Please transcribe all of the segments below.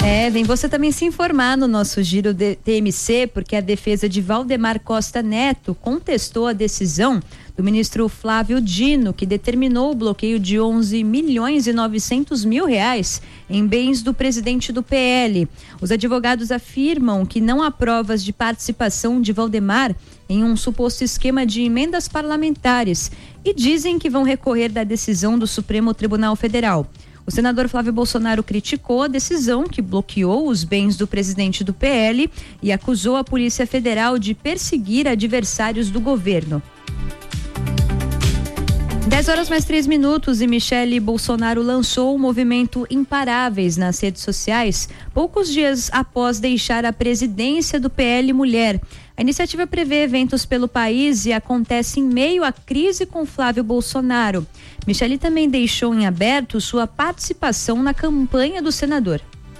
Vem você também se informar no nosso Giro de TMC, porque a defesa de Valdemar Costa Neto contestou a decisão do ministro Flávio Dino, que determinou o bloqueio de 11.900.000 reais em bens do presidente do PL. Os advogados afirmam que não há provas de participação de Valdemar em um suposto esquema de emendas parlamentares e dizem que vão recorrer da decisão do Supremo Tribunal Federal. O senador Flávio Bolsonaro criticou a decisão que bloqueou os bens do presidente do PL e acusou a Polícia Federal de perseguir adversários do governo. 10h mais 3 e Michele Bolsonaro lançou o movimento Imparáveis nas redes sociais, poucos dias após deixar a presidência do PL Mulher. A iniciativa prevê eventos pelo país e acontece em meio à crise com Flávio Bolsonaro. Michele também deixou em aberto sua participação na campanha do senador.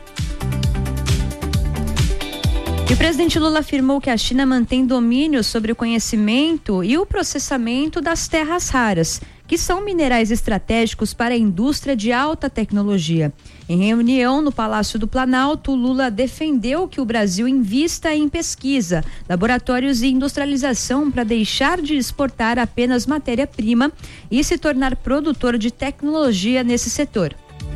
E o presidente Lula afirmou que a China mantém domínio sobre o conhecimento e o processamento das terras raras, que são minerais estratégicos para a indústria de alta tecnologia. Em reunião no Palácio do Planalto, Lula defendeu que o Brasil invista em pesquisa, laboratórios e industrialização para deixar de exportar apenas matéria-prima e se tornar produtor de tecnologia nesse setor.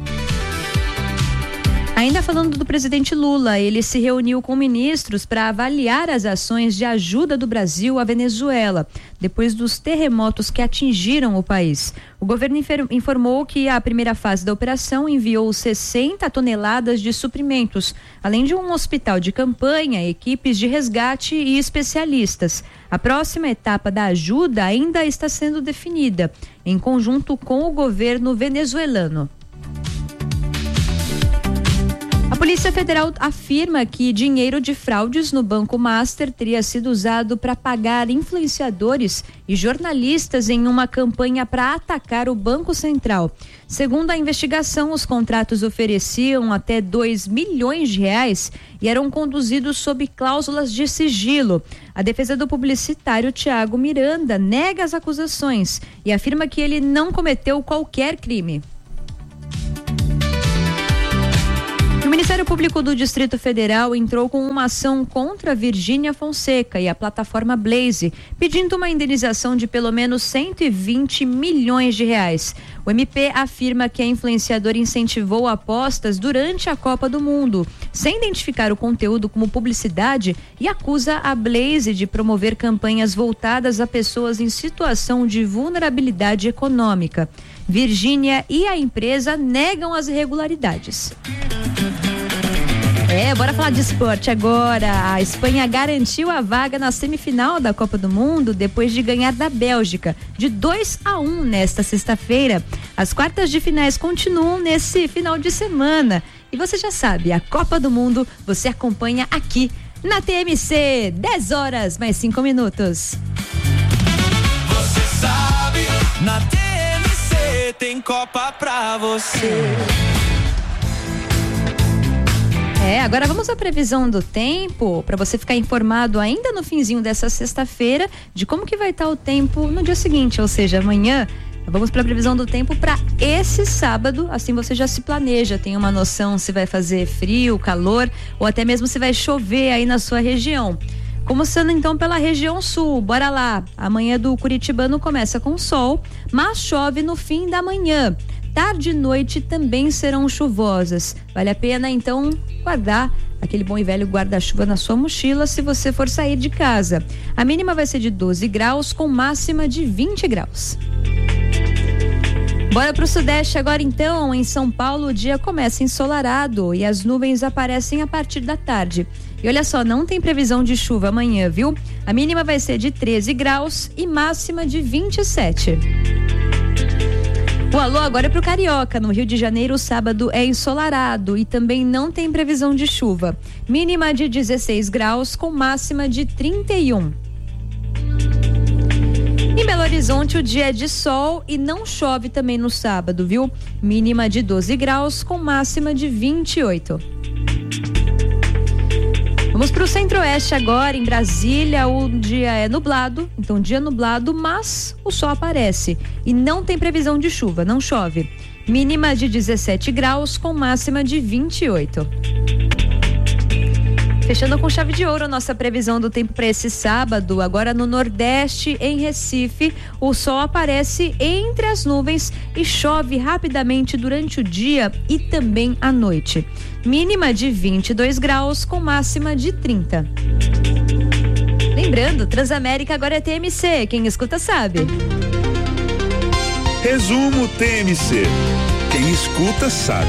Ainda falando do presidente Lula, ele se reuniu com ministros para avaliar as ações de ajuda do Brasil à Venezuela, depois dos terremotos que atingiram o país. O governo informou que a primeira fase da operação enviou 60 toneladas de suprimentos, além de um hospital de campanha, equipes de resgate e especialistas. A próxima etapa da ajuda ainda está sendo definida, em conjunto com o governo venezuelano. A Polícia Federal afirma que dinheiro de fraudes no Banco Master teria sido usado para pagar influenciadores e jornalistas em uma campanha para atacar o Banco Central. Segundo a investigação, os contratos ofereciam até 2 milhões de reais e eram conduzidos sob cláusulas de sigilo. A defesa do publicitário Tiago Miranda nega as acusações e afirma que ele não cometeu qualquer crime. O Ministério Público do Distrito Federal entrou com uma ação contra Virgínia Fonseca e a plataforma Blaze, pedindo uma indenização de pelo menos 120 milhões de reais. O MP afirma que a influenciadora incentivou apostas durante a Copa do Mundo, sem identificar o conteúdo como publicidade, e acusa a Blaze de promover campanhas voltadas a pessoas em situação de vulnerabilidade econômica. Virgínia e a empresa negam as irregularidades. Bora falar de esporte agora. A Espanha garantiu a vaga na semifinal da Copa do Mundo depois de ganhar da Bélgica de 2-1 nesta sexta-feira. As quartas de finais continuam nesse final de semana. E você já sabe, a Copa do Mundo você acompanha aqui na TMC. 10h mais 5 minutos. Você sabe, na TMC tem Copa pra você. Agora vamos à previsão do tempo, para você ficar informado ainda no finzinho dessa sexta-feira de como que vai estar o tempo no dia seguinte, ou seja, amanhã. Vamos para a previsão do tempo para esse sábado, assim você já se planeja, tem uma noção se vai fazer frio, calor ou até mesmo se vai chover aí na sua região. Começando então pela região sul, bora lá. Amanhã do Curitibano começa com sol, mas chove no fim da manhã. Tarde e noite também serão chuvosas. Vale a pena então guardar aquele bom e velho guarda-chuva na sua mochila se você for sair de casa. A mínima vai ser de 12 graus com máxima de 20 graus. Bora pro sudeste agora então. Em São Paulo o dia começa ensolarado e as nuvens aparecem a partir da tarde. E olha só, não tem previsão de chuva amanhã, viu? A mínima vai ser de 13 graus e máxima de 27. O alô agora é pro Carioca. No Rio de Janeiro, o sábado é ensolarado e também não tem previsão de chuva. Mínima de 16 graus com máxima de 31. Em Belo Horizonte, o dia é de sol e não chove também no sábado, viu? Mínima de 12 graus com máxima de 28. Vamos para o centro-oeste agora. Em Brasília o dia é nublado, então dia nublado, mas o sol aparece e não tem previsão de chuva, não chove. Mínima de 17 graus com máxima de 28. Fechando com chave de ouro a nossa previsão do tempo para esse sábado. Agora no Nordeste, em Recife, o sol aparece entre as nuvens e chove rapidamente durante o dia e também à noite. Mínima de 22 graus com máxima de 30. Lembrando, Transamérica agora é TMC, quem escuta sabe. Resumo TMC, quem escuta sabe.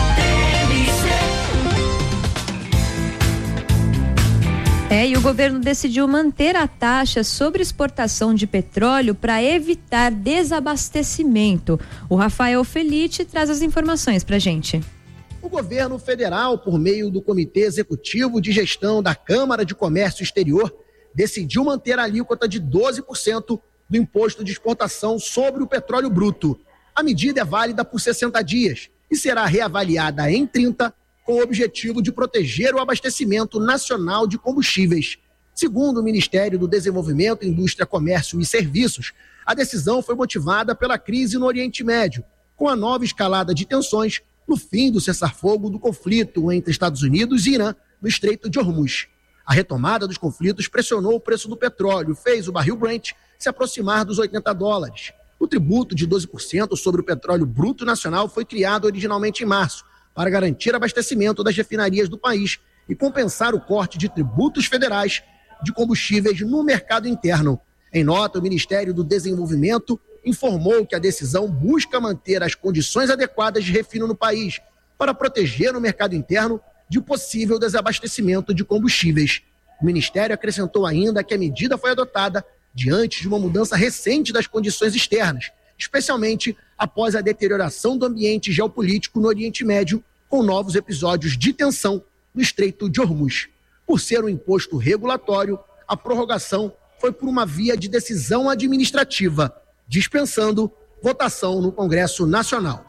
E o governo decidiu manter a taxa sobre exportação de petróleo para evitar desabastecimento. O Rafael Felitti traz as informações pra gente. O governo federal, por meio do Comitê Executivo de Gestão da Câmara de Comércio Exterior, decidiu manter a alíquota de 12% do imposto de exportação sobre o petróleo bruto. A medida é válida por 60 dias e será reavaliada em 30, com o objetivo de proteger o abastecimento nacional de combustíveis. Segundo o Ministério do Desenvolvimento, Indústria, Comércio e Serviços, a decisão foi motivada pela crise no Oriente Médio, com a nova escalada de tensões no fim do cessar-fogo do conflito entre Estados Unidos e Irã no Estreito de Hormuz. A retomada dos conflitos pressionou o preço do petróleo, fez o barril Brent se aproximar dos $80. O tributo de 12% sobre o petróleo bruto nacional foi criado originalmente em março, para garantir abastecimento das refinarias do país e compensar o corte de tributos federais de combustíveis no mercado interno. Em nota, o Ministério do Desenvolvimento informou que a decisão busca manter as condições adequadas de refino no país para proteger o mercado interno de possível desabastecimento de combustíveis. O Ministério acrescentou ainda que a medida foi adotada diante de uma mudança recente das condições externas, especialmente após a deterioração do ambiente geopolítico no Oriente Médio, com novos episódios de tensão no Estreito de Hormuz. Por ser um imposto regulatório, a prorrogação foi por uma via de decisão administrativa, dispensando votação no Congresso Nacional.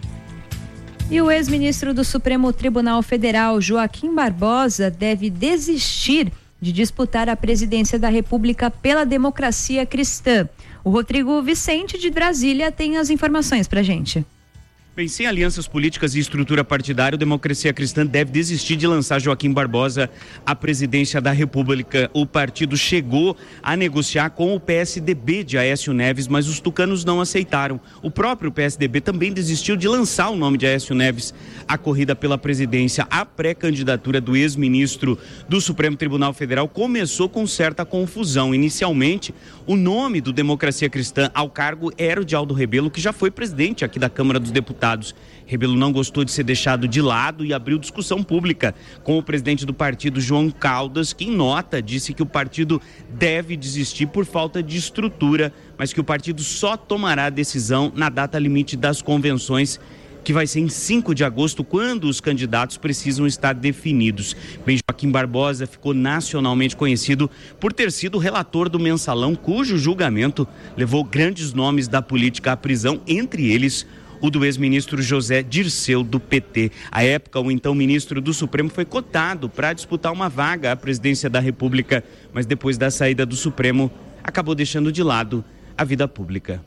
E o ex-ministro do Supremo Tribunal Federal, Joaquim Barbosa, deve desistir de disputar a presidência da República pela Democracia Cristã. O Rodrigo Vicente, de Brasília, tem as informações pra gente. Bem, sem alianças políticas e estrutura partidária, o Democracia Cristã deve desistir de lançar Joaquim Barbosa à presidência da República. O partido chegou a negociar com o PSDB de Aécio Neves, mas os tucanos não aceitaram. O próprio PSDB também desistiu de lançar o nome de Aécio Neves à corrida pela presidência. A pré-candidatura do ex-ministro do Supremo Tribunal Federal começou com certa confusão. Inicialmente, o nome do Democracia Cristã ao cargo era o de Aldo Rebelo, que já foi presidente aqui da Câmara dos Deputados. Rebelo não gostou de ser deixado de lado e abriu discussão pública com o presidente do partido, João Caldas, que em nota disse que o partido deve desistir por falta de estrutura, mas que o partido só tomará a decisão na data limite das convenções, que vai ser em 5 de agosto, quando os candidatos precisam estar definidos. Bem, Joaquim Barbosa ficou nacionalmente conhecido por ter sido o relator do Mensalão, cujo julgamento levou grandes nomes da política à prisão, entre eles o do ex-ministro José Dirceu, do PT. À época, o então ministro do Supremo foi cotado para disputar uma vaga à presidência da República, mas depois da saída do Supremo, acabou deixando de lado a vida pública.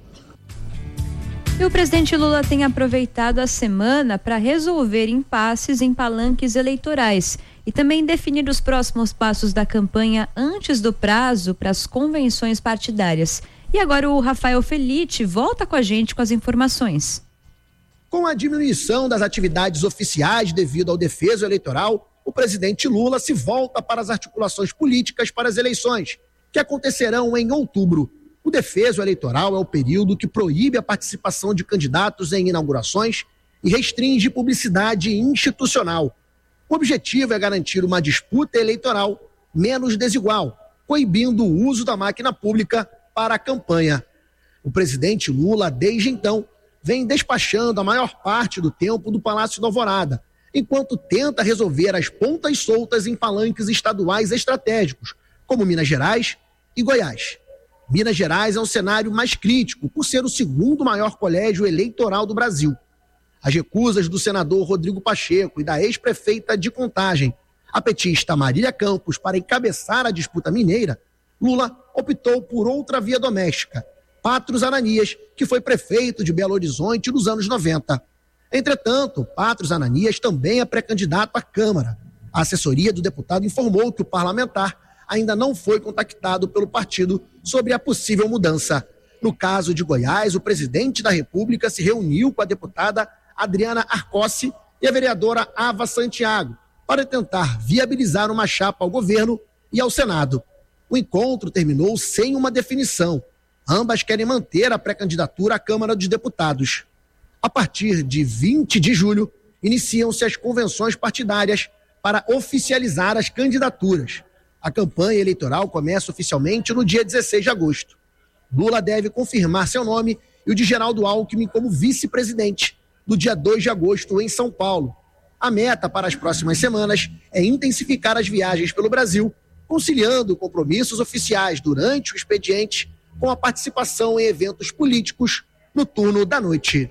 E o presidente Lula tem aproveitado a semana para resolver impasses em palanques eleitorais e também definir os próximos passos da campanha antes do prazo para as convenções partidárias. E agora o Rafael Felitti volta com a gente com as informações. Com a diminuição das atividades oficiais devido ao defeso eleitoral, o presidente Lula se volta para as articulações políticas para as eleições, que acontecerão em outubro. O defeso eleitoral é o período que proíbe a participação de candidatos em inaugurações e restringe publicidade institucional. O objetivo é garantir uma disputa eleitoral menos desigual, coibindo o uso da máquina pública para a campanha. O presidente Lula, desde então, vem despachando a maior parte do tempo do Palácio da Alvorada, enquanto tenta resolver as pontas soltas em palanques estaduais estratégicos, como Minas Gerais e Goiás. Minas Gerais é um cenário mais crítico, por ser o segundo maior colégio eleitoral do Brasil. As recusas do senador Rodrigo Pacheco e da ex-prefeita de Contagem, a petista Marília Campos, para encabeçar a disputa mineira, Lula optou por outra via doméstica, Patros Ananias, que foi prefeito de Belo Horizonte nos anos 90. Entretanto, Patros Ananias também é pré-candidato à Câmara. A assessoria do deputado informou que o parlamentar ainda não foi contactado pelo partido sobre a possível mudança. No caso de Goiás, o presidente da República se reuniu com a deputada Adriana Arcossi e a vereadora Ava Santiago para tentar viabilizar uma chapa ao governo e ao Senado. O encontro terminou sem uma definição. Ambas querem manter a pré-candidatura à Câmara dos Deputados. A partir de 20 de julho, iniciam-se as convenções partidárias para oficializar as candidaturas. A campanha eleitoral começa oficialmente no dia 16 de agosto. Lula deve confirmar seu nome e o de Geraldo Alckmin como vice-presidente no dia 2 de agosto em São Paulo. A meta para as próximas semanas é intensificar as viagens pelo Brasil, conciliando compromissos oficiais durante o expediente com a participação em eventos políticos no turno da noite.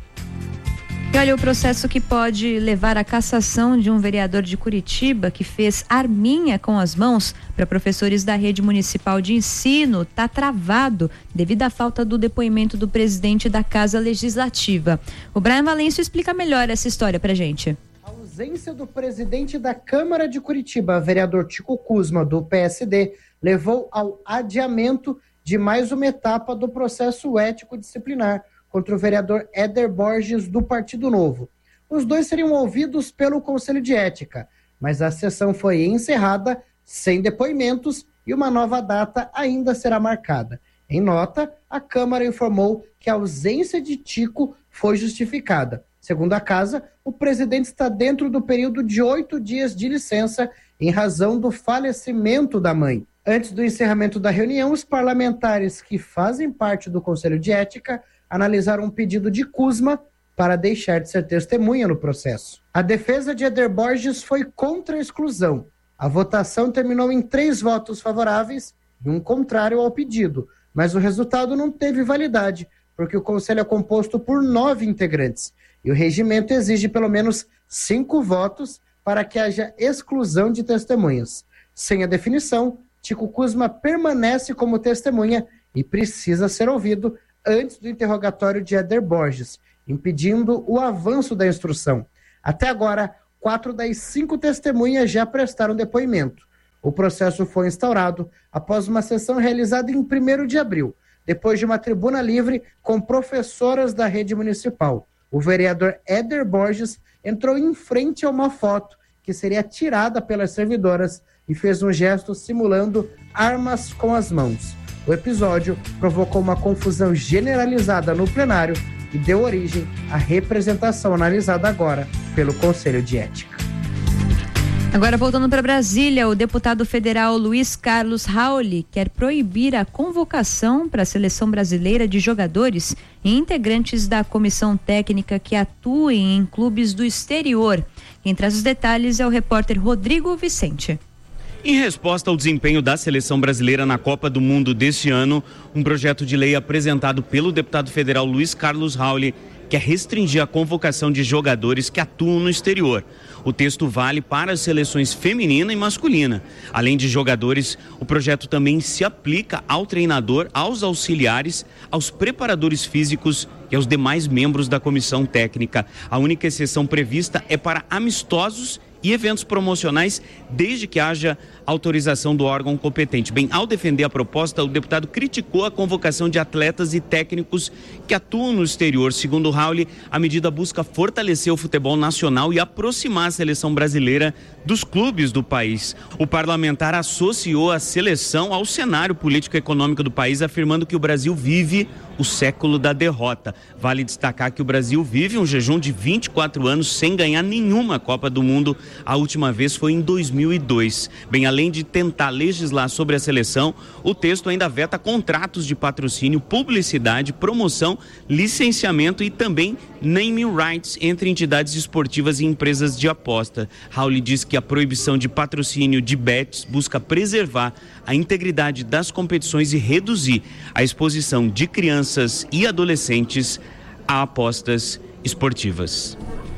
E olha, o processo que pode levar à cassação de um vereador de Curitiba que fez arminha com as mãos para professores da rede municipal de ensino está travado devido à falta do depoimento do presidente da Casa Legislativa. O Brian Valêncio explica melhor essa história pra gente. A ausência do presidente da Câmara de Curitiba, vereador Tico Kuzma, do PSD, levou ao adiamento de mais uma etapa do processo ético disciplinar contra o vereador Éder Borges, do Partido Novo. Os dois seriam ouvidos pelo Conselho de Ética, mas a sessão foi encerrada sem depoimentos e uma nova data ainda será marcada. Em nota, a Câmara informou que a ausência de Tico foi justificada. Segundo a Casa, o presidente está dentro do período de 8 dias de licença em razão do falecimento da mãe. Antes do encerramento da reunião, os parlamentares que fazem parte do Conselho de Ética analisaram um pedido de Kuzma para deixar de ser testemunha no processo. A defesa de Éder Borges foi contra a exclusão. A votação terminou em 3 votos favoráveis e um contrário ao pedido, mas o resultado não teve validade, porque o Conselho é composto por 9 integrantes e o regimento exige pelo menos 5 votos para que haja exclusão de testemunhas. Sem a definição, Tico Kuzma permanece como testemunha e precisa ser ouvido antes do interrogatório de Éder Borges, impedindo o avanço da instrução. Até agora, 4 das 5 testemunhas já prestaram depoimento. O processo foi instaurado após uma sessão realizada em 1º de abril, depois de uma tribuna livre com professoras da rede municipal. O vereador Éder Borges entrou em frente a uma foto que seria tirada pelas servidoras e fez um gesto simulando armas com as mãos. O episódio provocou uma confusão generalizada no plenário e deu origem à representação analisada agora pelo Conselho de Ética. Agora, voltando para Brasília, o deputado federal Luiz Carlos Rauli quer proibir a convocação para a seleção brasileira de jogadores e integrantes da comissão técnica que atuem em clubes do exterior. Quem traz os detalhes é o repórter Rodrigo Vicente. Em resposta ao desempenho da seleção brasileira na Copa do Mundo deste ano, um projeto de lei apresentado pelo deputado federal Luiz Carlos Rauli quer restringir a convocação de jogadores que atuam no exterior. O texto vale para as seleções feminina e masculina. Além de jogadores, o projeto também se aplica ao treinador, aos auxiliares, aos preparadores físicos e aos demais membros da comissão técnica. A única exceção prevista é para amistosos e eventos promocionais, desde que haja autorização do órgão competente. Bem, ao defender a proposta, o deputado criticou a convocação de atletas e técnicos que atuam no exterior. Segundo Rauli, a medida busca fortalecer o futebol nacional e aproximar a seleção brasileira dos clubes do país. O parlamentar associou a seleção ao cenário político e econômico do país, afirmando que o Brasil vive o século da derrota. Vale destacar que o Brasil vive um jejum de 24 anos sem ganhar nenhuma Copa do Mundo. A última vez foi em 2002. Bem, além de tentar legislar sobre a seleção, o texto ainda veta contratos de patrocínio, publicidade, promoção, licenciamento e também naming rights entre entidades esportivas e empresas de aposta. Rauli diz que a proibição de patrocínio de bets busca preservar a integridade das competições e reduzir a exposição de crianças e adolescentes a apostas esportivas.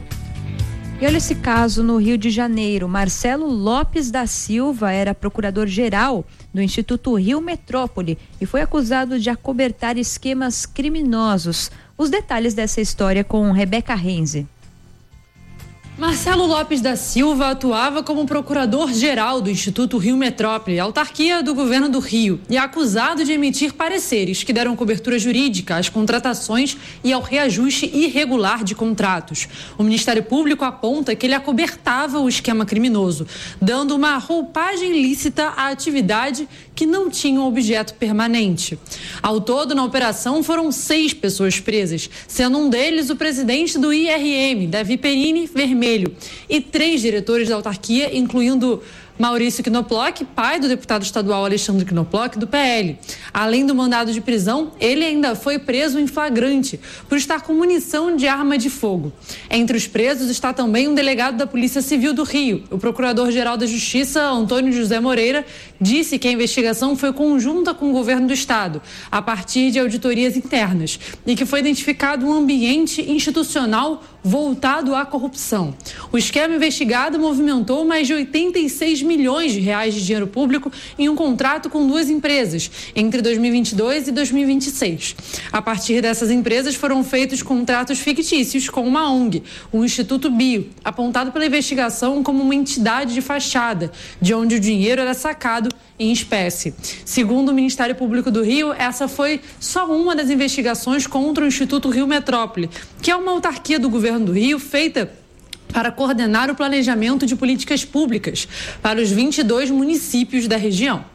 E olha esse caso no Rio de Janeiro. Marcelo Lopes da Silva era procurador-geral do Instituto Rio Metrópole e foi acusado de acobertar esquemas criminosos. Os detalhes dessa história com Rebeca Renze. Marcelo Lopes da Silva atuava como procurador-geral do Instituto Rio Metrópole, autarquia do governo do Rio, e é acusado de emitir pareceres que deram cobertura jurídica às contratações e ao reajuste irregular de contratos. O Ministério Público aponta que ele acobertava o esquema criminoso, dando uma roupagem lícita à atividade que não tinha um objeto permanente. Ao todo, na operação, foram 6 pessoas presas, sendo um deles o presidente do IRM, Davi Perini Vermelho, e 3 diretores da autarquia, incluindo Maurício Knoploch, pai do deputado estadual Alexandre Knoploch, do PL. Além do mandado de prisão, ele ainda foi preso em flagrante por estar com munição de arma de fogo. Entre os presos está também um delegado da Polícia Civil do Rio. O procurador-geral da Justiça, Antônio José Moreira, disse que a investigação foi conjunta com o governo do estado, a partir de auditorias internas, e que foi identificado um ambiente institucional voltado à corrupção. O esquema investigado movimentou mais de 86 milhões de reais de dinheiro público em um contrato com 2 empresas, entre 2022 e 2026. A partir dessas empresas foram feitos contratos fictícios com uma ONG, o Instituto Bio, apontado pela investigação como uma entidade de fachada, de onde o dinheiro era sacado em espécie. Segundo o Ministério Público do Rio, essa foi só uma das investigações contra o Instituto Rio Metrópole, que é uma autarquia do governo do Rio feita para coordenar o planejamento de políticas públicas para os 22 municípios da região.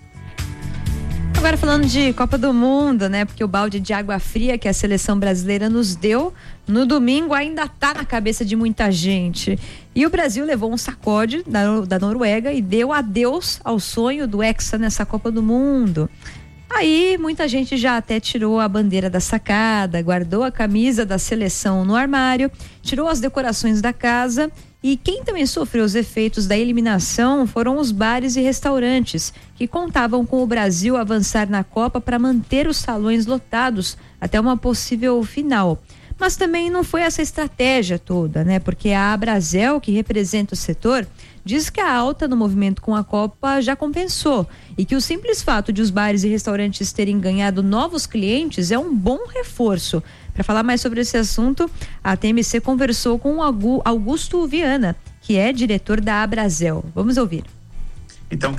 Agora falando de Copa do Mundo, né? Porque o balde de água fria que a seleção brasileira nos deu no domingo ainda tá na cabeça de muita gente. E o Brasil levou um sacode da Noruega e deu adeus ao sonho do Hexa nessa Copa do Mundo. Aí muita gente já até tirou a bandeira da sacada, guardou a camisa da seleção no armário, tirou as decorações da casa. E quem também sofreu os efeitos da eliminação foram os bares e restaurantes, que contavam com o Brasil avançar na Copa para manter os salões lotados até uma possível final. Mas também não foi essa estratégia toda, né? Porque a Abrazel, que representa o setor, diz que a alta no movimento com a Copa já compensou e que o simples fato de os bares e restaurantes terem ganhado novos clientes é um bom reforço. Para falar mais sobre esse assunto, a TMC conversou com o Augusto Viana, que é diretor da Abrazel. Vamos ouvir. Então,